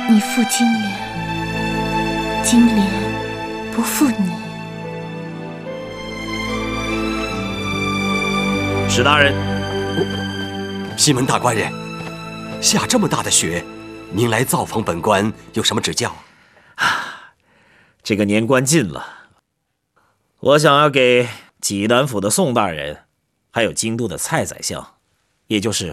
你负金莲，金莲不负你。 史大人， 西门大官人，下这么大的雪，您来造访本官有什么指教？ 这个年关近了，我想要给济南府的宋大人，还有京都的蔡宰相，也就是